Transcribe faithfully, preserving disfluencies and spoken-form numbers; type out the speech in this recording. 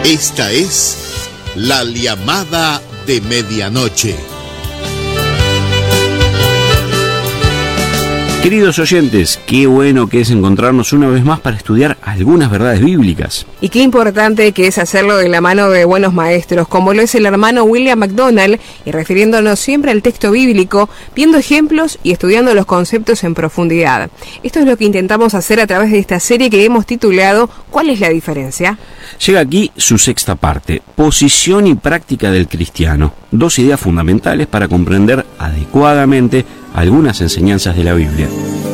Esta es la llamada de medianoche. Queridos oyentes, qué bueno que es encontrarnos una vez más para estudiar algunas verdades bíblicas. Y qué importante que es hacerlo de la mano de buenos maestros, como lo es el hermano William McDonald, y refiriéndonos siempre al texto bíblico, viendo ejemplos y estudiando los conceptos en profundidad. Esto es lo que intentamos hacer a través de esta serie que hemos titulado ¿Cuál es la diferencia? Llega aquí su sexta parte, posición y práctica del cristiano. Dos ideas fundamentales para comprender adecuadamente algunas enseñanzas de la Biblia.